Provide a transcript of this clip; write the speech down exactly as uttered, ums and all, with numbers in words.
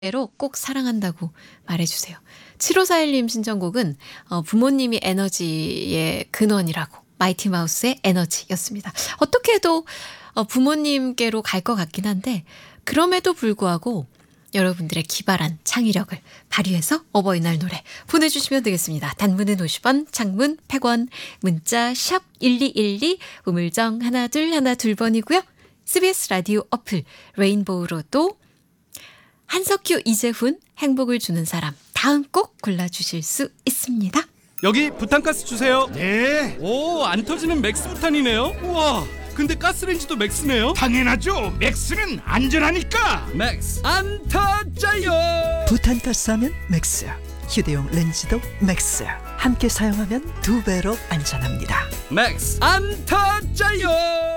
대로 꼭 사랑한다고 말해주세요. 칠오사일 님 신청곡은 어, 부모님이 에너지의 근원이라고 마이티 마우스의 에너지였습니다. 어떻게 해도 어, 부모님께로 갈 것 같긴 한데 그럼에도 불구하고 여러분들의 기발한 창의력을 발휘해서 어버이날 노래 보내주시면 되겠습니다. 단문은 오십 원, 장문 백 원, 문자 샵 일이일이, 우물정 하나 둘 하나 둘 번이고요. 씨비에스 라디오 어플 레인보우로도 한석규, 이재훈 행복을 주는 사람 다음 곡 골라주실 수 있습니다. 여기 부탄가스 주세요. 네, 오, 안 터지는 맥스 부탄이네요. 우와, 근데 가스레인지도 맥스네요. 당연하죠. 맥스는 안전하니까. 맥스 안 터져요. 부탄가스하면 맥스, 휴대용 렌즈도 맥스. 함께 사용하면 두 배로 안전합니다. 맥스 안 터져요.